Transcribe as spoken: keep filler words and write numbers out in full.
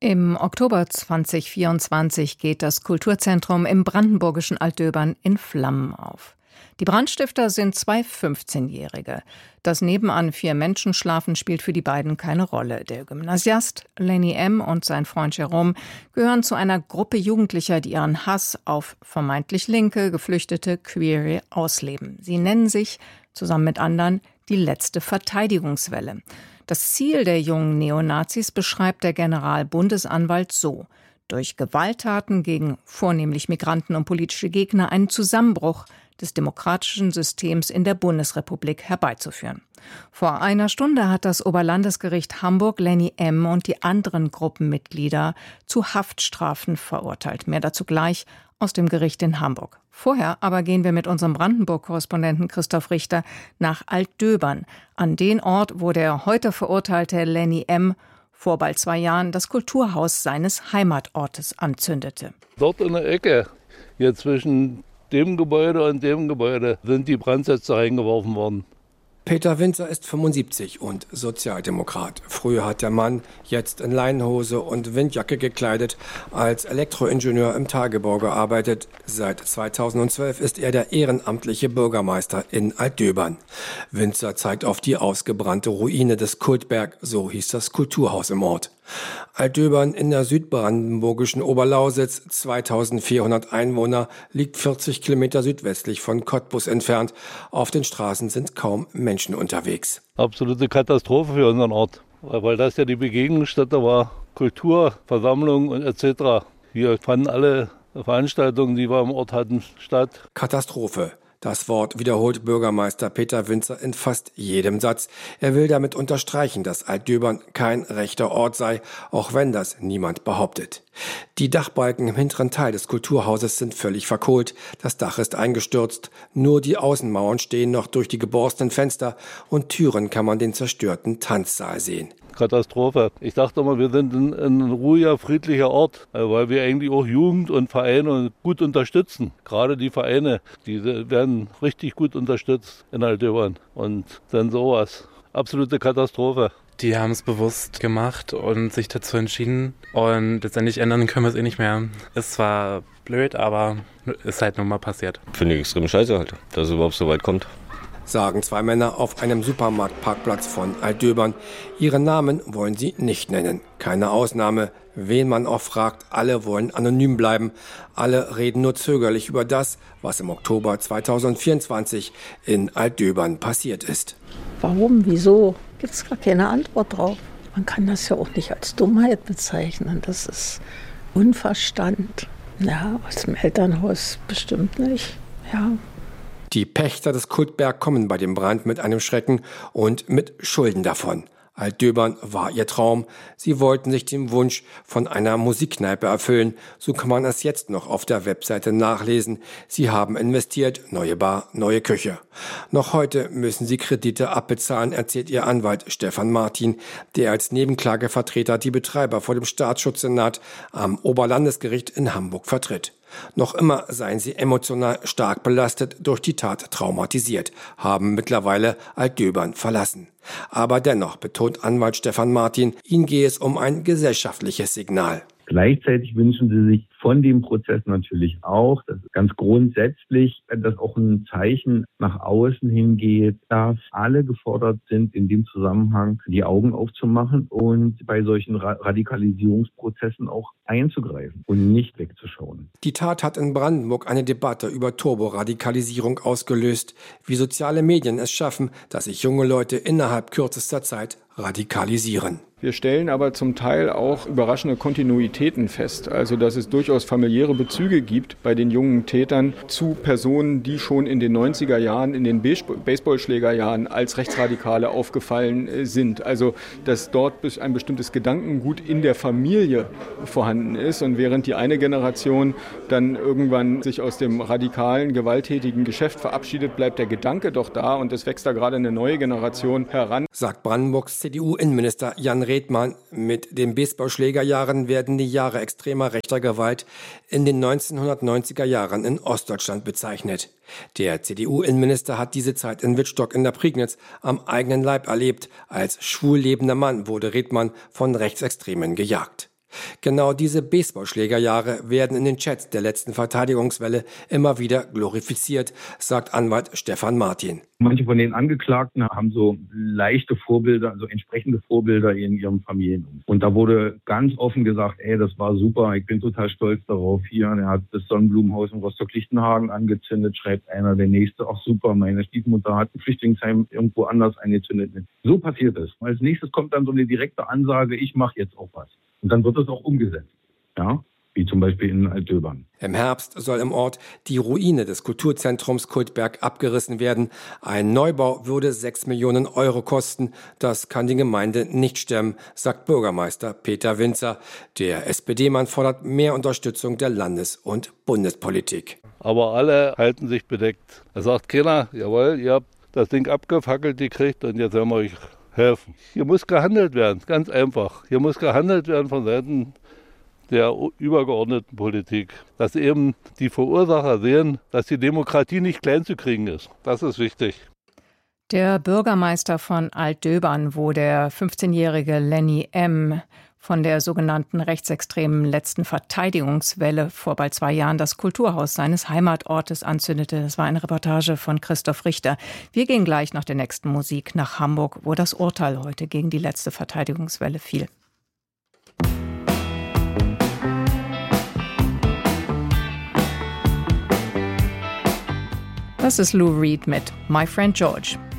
Im Oktober zweitausendvierundzwanzig geht das Kulturzentrum im brandenburgischen Altdöbern in Flammen auf. Die Brandstifter sind zwei fünfzehnjährige. Dass nebenan vier Menschen schlafen, spielt für die beiden keine Rolle. Der Gymnasiast Lenny M. und sein Freund Jerome gehören zu einer Gruppe Jugendlicher, die ihren Hass auf vermeintlich Linke, Geflüchtete, Queere ausleben. Sie nennen sich, zusammen mit anderen, die letzte Verteidigungswelle. Das Ziel der jungen Neonazis beschreibt der Generalbundesanwalt so: durch Gewalttaten gegen vornehmlich Migranten und politische Gegner einen Zusammenbruch des demokratischen Systems in der Bundesrepublik herbeizuführen. Vor einer Stunde hat das Oberlandesgericht Hamburg Lenny M. und die anderen Gruppenmitglieder zu Haftstrafen verurteilt. Mehr dazu gleich aus dem Gericht in Hamburg. Vorher aber gehen wir mit unserem Brandenburg-Korrespondenten Christoph Richter nach Altdöbern, an den Ort, wo der heute verurteilte Lenny M. vor bald zwei Jahren das Kulturhaus seines Heimatortes anzündete. Dort in der Ecke, hier zwischen dem Gebäude und dem Gebäude, sind die Brandsätze eingeworfen worden. Peter Winzer ist fünfundsiebzig und Sozialdemokrat. Früher hat der Mann, jetzt in Leinenhose und Windjacke gekleidet, als Elektroingenieur im Tagebau gearbeitet. Seit zweitausendzwölf ist er der ehrenamtliche Bürgermeister in Altdöbern. Winzer zeigt auf die ausgebrannte Ruine des Kultberg, so hieß das Kulturhaus im Ort. Altdöbern in der südbrandenburgischen Oberlausitz, zweitausendvierhundert Einwohner, liegt vierzig Kilometer südwestlich von Cottbus entfernt. Auf den Straßen sind kaum Menschen unterwegs. Absolute Katastrophe für unseren Ort, weil das ja die Begegnungsstätte war, Kultur, Versammlungen und et cetera. Hier fanden alle Veranstaltungen, die wir im Ort hatten, statt. Katastrophe. Das Wort wiederholt Bürgermeister Peter Winzer in fast jedem Satz. Er will damit unterstreichen, dass Altdöbern kein rechter Ort sei, auch wenn das niemand behauptet. Die Dachbalken im hinteren Teil des Kulturhauses sind völlig verkohlt. Das Dach ist eingestürzt. Nur die Außenmauern stehen noch, durch die geborstenen Fenster und Türen kann man den zerstörten Tanzsaal sehen. Katastrophe. Ich dachte immer, wir sind ein, ein ruhiger, friedlicher Ort, weil wir eigentlich auch Jugend und Vereine gut unterstützen. Gerade die Vereine, die werden richtig gut unterstützt in Altdöbern. Und dann sowas. Absolute Katastrophe. Die haben es bewusst gemacht und sich dazu entschieden. Und letztendlich ändern können wir es eh nicht mehr. Ist zwar blöd, aber ist halt nun mal passiert. Finde ich extrem scheiße halt, dass es überhaupt so weit kommt. Sagen zwei Männer auf einem Supermarktparkplatz von Altdöbern. Ihre Namen wollen sie nicht nennen. Keine Ausnahme. Wen man auch fragt, alle wollen anonym bleiben. Alle reden nur zögerlich über das, was im Oktober zweitausendvierundzwanzig in Altdöbern passiert ist. Warum, wieso? Gibt es gar keine Antwort drauf. Man kann das ja auch nicht als Dummheit bezeichnen. Das ist Unverstand. Ja, aus dem Elternhaus bestimmt nicht. Ja. Die Pächter des Kultberg kommen bei dem Brand mit einem Schrecken und mit Schulden davon. Altdöbern war ihr Traum. Sie wollten sich den Wunsch von einer Musikkneipe erfüllen. So kann man es jetzt noch auf der Webseite nachlesen. Sie haben investiert, neue Bar, neue Küche. Noch heute müssen sie Kredite abbezahlen, erzählt ihr Anwalt Stefan Martin, der als Nebenklagevertreter die Betreiber vor dem Staatsschutzsenat am Oberlandesgericht in Hamburg vertritt. Noch immer seien sie emotional stark belastet, durch die Tat traumatisiert, haben mittlerweile Altdöbern verlassen. Aber dennoch, betont Anwalt Stefan Martin, ihnen gehe es um ein gesellschaftliches Signal. Gleichzeitig wünschen sie sich von dem Prozess natürlich auch, dass ganz grundsätzlich, dass auch ein Zeichen nach außen hingeht, dass alle gefordert sind, in dem Zusammenhang die Augen aufzumachen und bei solchen Ra- Radikalisierungsprozessen auch einzugreifen und nicht wegzuschauen. Die Tat hat in Brandenburg eine Debatte über Turboradikalisierung ausgelöst, wie soziale Medien es schaffen, dass sich junge Leute innerhalb kürzester Zeit radikalisieren. Wir stellen aber zum Teil auch überraschende Kontinuitäten fest, also dass es durchaus familiäre Bezüge gibt bei den jungen Tätern zu Personen, die schon in den neunziger Jahren, in den Baseballschlägerjahren als Rechtsradikale aufgefallen sind. Also dass dort ein bestimmtes Gedankengut in der Familie vorhanden ist und während die eine Generation dann irgendwann sich aus dem radikalen, gewalttätigen Geschäft verabschiedet, bleibt der Gedanke doch da und es wächst da gerade eine neue Generation heran. Sagt Brandenburgs C D U-Innenminister Jan Redmann, mit den Baseballschlägerjahren werden die Jahre extremer rechter Gewalt in den neunzehnhundertneunziger Jahren in Ostdeutschland bezeichnet. Der C D U-Innenminister hat diese Zeit in Wittstock in der Prignitz am eigenen Leib erlebt. Als schwul lebender Mann wurde Redmann von Rechtsextremen gejagt. Genau diese Baseballschlägerjahre werden in den Chats der letzten Verteidigungswelle immer wieder glorifiziert, sagt Anwalt Stefan Martin. Manche von den Angeklagten haben so leichte Vorbilder, also entsprechende Vorbilder in ihrem Familienumfeld. Und da wurde ganz offen gesagt, ey, das war super, ich bin total stolz darauf. Hier, er hat das Sonnenblumenhaus in Rostock-Lichtenhagen angezündet, schreibt einer, der Nächste, ach super, meine Stiefmutter hat ein Flüchtlingsheim irgendwo anders angezündet. So passiert es. Als nächstes kommt dann so eine direkte Ansage, ich mache jetzt auch was. Und dann wird es auch umgesetzt, ja, wie zum Beispiel in Altdöbern. Im Herbst soll im Ort die Ruine des Kulturzentrums Kultberg abgerissen werden. Ein Neubau würde sechs Millionen Euro kosten. Das kann die Gemeinde nicht stemmen, sagt Bürgermeister Peter Winzer. Der S P D-Mann fordert mehr Unterstützung der Landes- und Bundespolitik. Aber alle halten sich bedeckt. Da sagt keiner, jawohl, ihr habt das Ding abgefackelt gekriegt und jetzt werden wir euch helfen. Hier muss gehandelt werden, ganz einfach. Hier muss gehandelt werden von Seiten der übergeordneten Politik. Dass eben die Verursacher sehen, dass die Demokratie nicht klein zu kriegen ist. Das ist wichtig. Der Bürgermeister von Altdöbern, wo der fünfzehnjährige Lenny M. von der sogenannten rechtsextremen letzten Verteidigungswelle vor bald zwei Jahren das Kulturhaus seines Heimatortes anzündete. Das war eine Reportage von Christoph Richter. Wir gehen gleich nach der nächsten Musik nach Hamburg, wo das Urteil heute gegen die letzte Verteidigungswelle fiel. Das ist Lou Reed mit My Friend George.